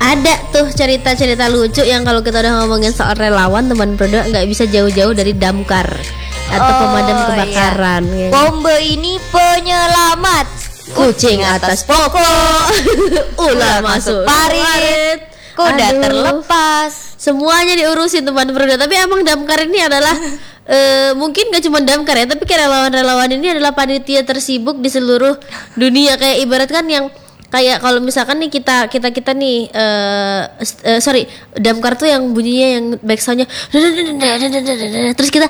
Ada tuh cerita-cerita lucu yang kalau kita udah ngomongin soal relawan teman berdua nggak bisa jauh-jauh dari damkar atau pemadam kebakaran. Iya. Bombe ini penyelamat. Kucing atas pokok, ular masuk parit, kuda terlepas. Semuanya diurusin teman berdua. Tapi emang damkar ini adalah mungkin gak cuma damkar ya, tapi kayak relawan-relawan ini adalah panitia tersibuk di seluruh dunia. Kayak ibarat kan yang kayak kalau misalkan nih kita nih sorry, damkar tuh yang bunyinya yang backsoundnya terus kita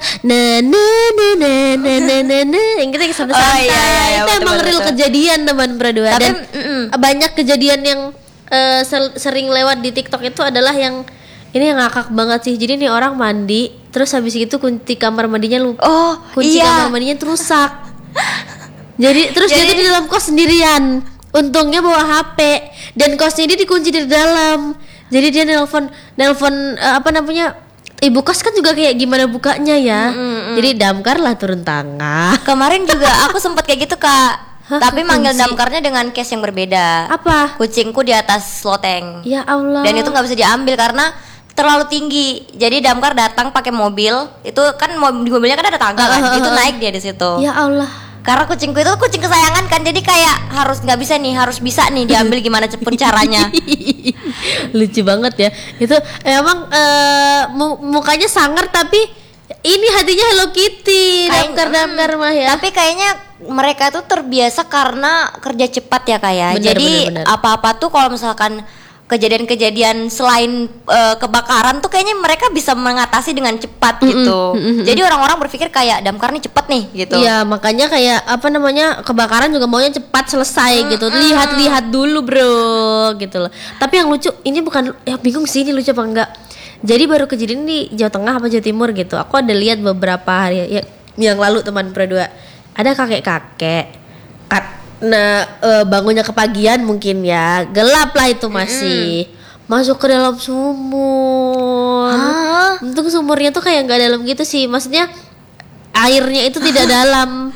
yang kita santai-santai. Itu emang real kejadian teman berdua. Dan banyak kejadian yang sering lewat di TikTok itu adalah yang ini yang ngakak banget sih. Jadi nih orang mandi terus habis itu kunci kamar mandinya lupa. Kamar mandinya tuh rusak. Jadi dia tuh di dalam kos sendirian. Untungnya bawa HP dan kosnya dia dikunci di dalam. Jadi dia nelpon apa namanya, ibu kos kan juga kayak gimana bukanya ya. Jadi damkar lah turun tangan. Kemarin juga aku sempat kayak gitu Kak. Tapi manggil damkarnya dengan case yang berbeda. Apa? Kucingku di atas loteng. Ya Allah. Dan itu nggak bisa diambil karena terlalu tinggi. Jadi damkar datang pakai mobil. Itu kan di mobilnya kan ada tangga kan. Itu naik dia di situ. Ya Allah. Karena kucingku itu kucing kesayangan kan, jadi kayak harus bisa nih diambil gimana pun caranya. Lucu banget ya. Itu emang mukanya sangar tapi ini hatinya Hello Kitty. Damkar mah ya. Tapi kayaknya mereka tuh terbiasa karena kerja cepat ya kayak. Jadi bener. apa-apa tuh kalau misalkan kejadian-kejadian selain kebakaran tuh kayaknya mereka bisa mengatasi dengan cepat gitu. Jadi orang-orang berpikir kayak damkar nih cepet nih gitu. Iya, makanya kayak apa namanya, kebakaran juga maunya cepat selesai gitu. Lihat-lihat dulu bro gitu loh. Tapi yang lucu ini bukan, ya bingung sih ini lucu apa enggak. Jadi baru kejadian di Jawa Tengah apa Jawa Timur gitu. Aku ada lihat beberapa hari yang lalu teman berdua. Ada kakek-kakek. Bangunnya kepagian mungkin ya, gelap lah itu masih masuk ke dalam sumur. Untung sumurnya tuh kayak nggak dalam gitu sih, maksudnya airnya itu tidak dalam.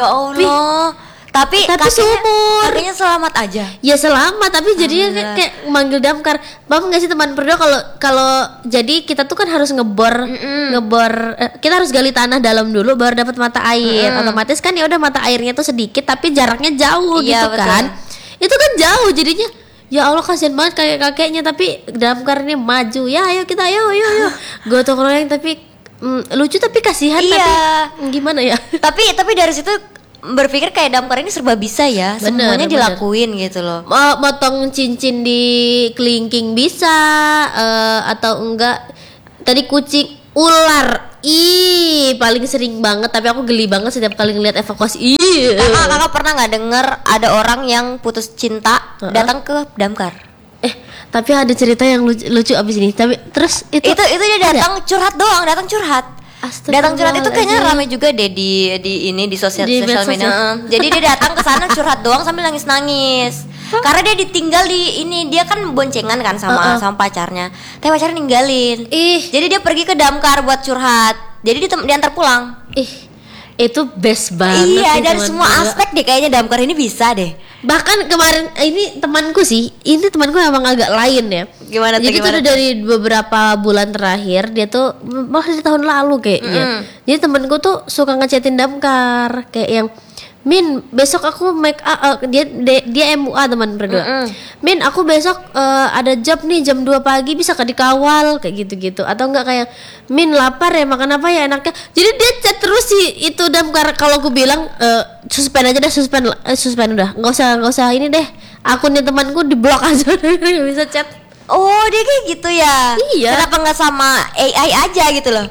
Tapi sumur. Kakeknya selamat aja. Ya selamat, tapi jadinya kayak manggil damkar. Paham nggak sih teman berdua kalau jadi kita tuh kan harus ngebor kita harus gali tanah dalam dulu baru dapat mata air. Otomatis kan ya udah mata airnya tuh sedikit tapi jaraknya jauh gitu kan. Itu kan jauh jadinya. Ya Allah kasihan banget kakek-kakeknya, tapi damkar ini maju. Ya ayo kita ayo. Gotong royong tapi lucu tapi kasihan. Tapi gimana ya? Tapi dari situ berpikir kayak damkar ini serba bisa ya, semuanya dilakuin gitu loh. Motong cincin di kelingking bisa, atau enggak tadi kucing, ular. Paling sering banget, tapi aku geli banget setiap kali ngeliat evakuasi. Kakak pernah nggak denger ada orang yang putus cinta datang ke damkar? Tapi ada cerita yang lucu abis ini. Tapi terus itu dia datang curhat doang, datang curhat itu kayaknya ramai juga deh di sosial media. Jadi dia datang ke sana curhat doang sambil nangis. Karena dia ditinggal dia kan boncengan kan sama pacarnya. Tapi pacarnya ninggalin. Jadi dia pergi ke damkar buat curhat. Jadi diantar pulang. Itu best banget. Iya, dari semua aspek deh kayaknya damkar ini bisa deh. Bahkan kemarin ini temanku emang agak lain ya. Jadi tuh udah dari beberapa bulan terakhir dia tuh malah di tahun lalu kayaknya. Jadi temanku tuh suka ngechatin damkar kayak yang Min, besok aku make up, dia MUA teman berdua. Min, aku besok ada job nih jam 2 pagi, bisa ke dikawal kayak gitu-gitu. Atau enggak kayak Min lapar ya, makan apa ya enaknya. Jadi dia chat terus sih itu damkar. Kalau aku bilang suspend aja deh, suspend udah. Enggak usah ini deh. Akunnya temanku di-block aja. Enggak bisa chat. Oh, dia kayak gitu ya. Iya. Kenapa enggak sama AI aja gitu loh?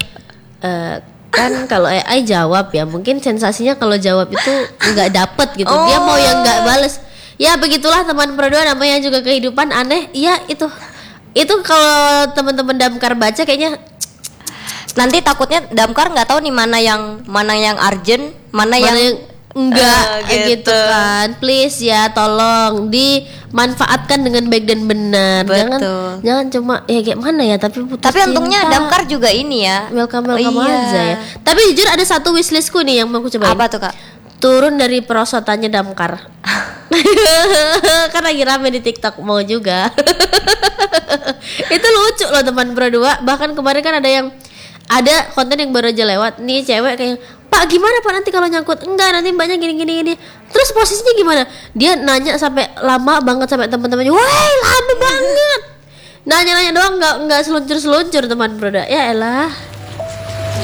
Kan kalau AI jawab ya, mungkin sensasinya kalau jawab itu nggak dapet gitu. Dia mau yang nggak bales. Ya begitulah teman berdua, namanya juga kehidupan aneh. Iya itu kalau teman-teman damkar baca kayaknya nanti takutnya damkar nggak tahu nih mana yang urgent, mana yang enggak gitu kan. Please ya tolong dimanfaatkan dengan baik dan benar. Jangan cuma ya kayak mana ya, tapi untungnya damkar juga ini ya welcome aja ya. Tapi jujur ada satu wishlistku nih yang mau aku cobain. Apa tuh Kak? Turun dari perosotannya damkar. Kan lagi rame di TikTok mau juga. Itu lucu loh teman berdua. Bahkan kemarin kan ada konten yang baru aja lewat nih, cewek kayak, "Pak, gimana Pak nanti kalau nyangkut?" "Enggak, nanti Mbaknya gini." Terus posisinya gimana? Dia nanya sampai lama banget, sampai teman-temannya, "Woi, lama banget." Nanya-nanya doang, enggak seluncur-seluncur teman berdua. Ya elah.